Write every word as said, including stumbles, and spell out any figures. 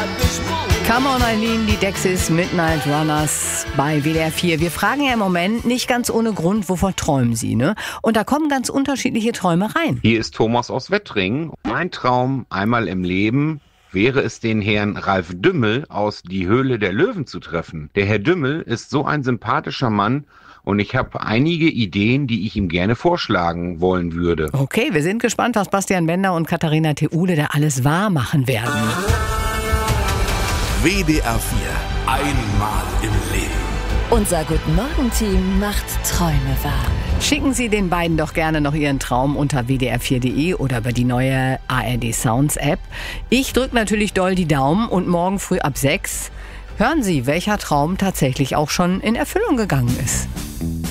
Come on Eileen, die Dexys Midnight Runners bei W D R vier. Wir fragen ja im Moment nicht ganz ohne Grund, wovon träumen Sie, ne? Und da kommen ganz unterschiedliche Träume rein. Hier ist Thomas aus Wettringen. Mein Traum einmal im Leben wäre es, den Herrn Ralf Dümmel aus Die Höhle der Löwen zu treffen. Der Herr Dümmel ist so ein sympathischer Mann und ich habe einige Ideen, die ich ihm gerne vorschlagen wollen würde. Okay, wir sind gespannt, was Bastian Bender und Katharina Theule da alles wahr machen werden. W D R vier. Einmal im Leben. Unser Guten Morgen-Team macht Träume wahr. Schicken Sie den beiden doch gerne noch Ihren Traum unter w d r vier punkt de oder über die neue A R D Sounds App. Ich drücke natürlich doll die Daumen und morgen früh ab sechs hören Sie, welcher Traum tatsächlich auch schon in Erfüllung gegangen ist.